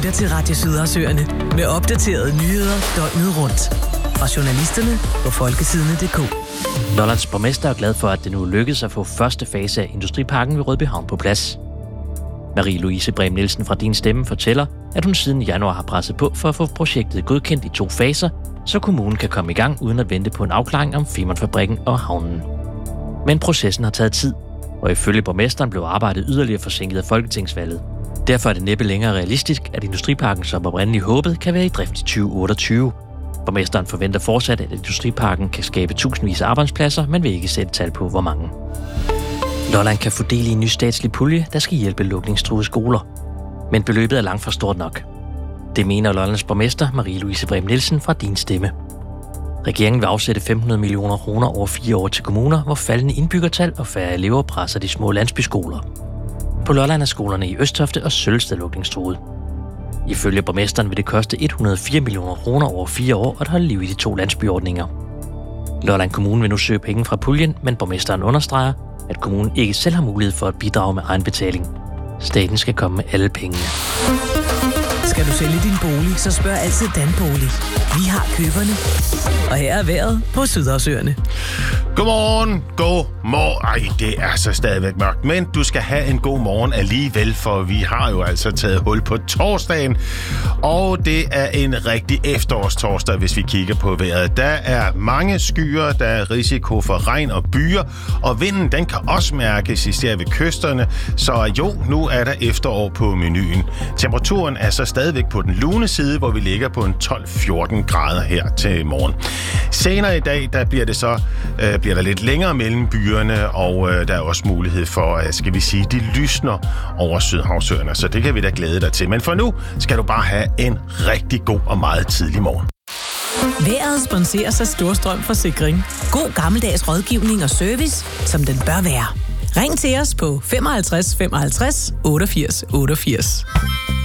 lytter til Radio Sydersøerne med opdaterede nyheder døgnet rundt. Fra journalisterne på folketidene.dk. Lollands borgmester er glad for, at det nu lykkedes at få første fase af Industriparken ved Rødbyhavn på plads. Marie-Louise Brehm Nielsen fra Din Stemme fortæller, at hun siden januar har presset på for at få projektet godkendt i 2 faser, så kommunen kan komme i gang uden at vente på en afklaring om Femernfabrikken og havnen. Men processen har taget tid, og ifølge borgmesteren blev arbejdet yderligere forsinket af folketingsvalget. Derfor er det næppe længere realistisk, at Industriparken, som oprindeligt håbet, kan være i drift i 2028. Borgmesteren forventer fortsat, at Industriparken kan skabe tusindvis af arbejdspladser, men vil ikke sætte tal på, hvor mange. Lolland kan få del i en ny statslig pulje, der skal hjælpe lukningstruede skoler. Men beløbet er langt fra stort nok. Det mener Lollands borgmester Marie-Louise Brehm Nielsen fra Din Stemme. Regeringen vil afsætte 500 millioner kroner over 4 år til kommuner, hvor faldende indbyggertal og færre elever presser de små landsbyskoler. På Lolland er skolerne i Østofte og Sølsted lukningstruede. Ifølge borgmesteren vil det koste 104 millioner kroner over 4 år at holde liv i de 2 landsbyordninger. Lolland Kommune vil nu søge penge fra puljen, men borgmesteren understreger, at kommunen ikke selv har mulighed for at bidrage med egenbetaling. Staten skal komme med alle pengene. Skal du sælge din bolig, så spørg altid Danbolig. Vi har køberne. Og her er vejret på Sydersøerne. Godmorgen, det er så stadigvæk mørkt, men du skal have en god morgen alligevel, for vi har jo altså taget hul på torsdagen, og det er en rigtig efterårstorsdag, hvis vi kigger på vejret. Der er mange skyer, der er risiko for regn og byer, og vinden den kan også mærkes især ved kysterne, så jo, nu er der efterår på menuen. Temperaturen er så stadigvæk på den lune side, hvor vi ligger på en 12-14 grader her til morgen. Senere i dag, der bliver det så bliver der lidt længere mellem byerne, og der er også mulighed for, skal vi sige, de lysner over Sydhavsøerne, så det kan vi da glæde dig til. Men for nu skal du bare have en rigtig god og meget tidlig morgen. Vejret sponseres af Storstrøm Forsikring. God gammeldags rådgivning og service, som den bør være. Ring til os på 55 55 88 88.